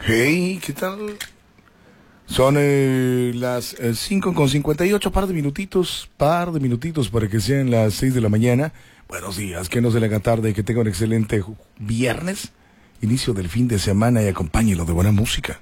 Hey, ¿qué tal? Son las 5:58, par de minutitos para que sean las 6 de la mañana. Buenos días, que no se le haga tarde, que tenga un excelente viernes, inicio del fin de semana y acompáñelo de buena música.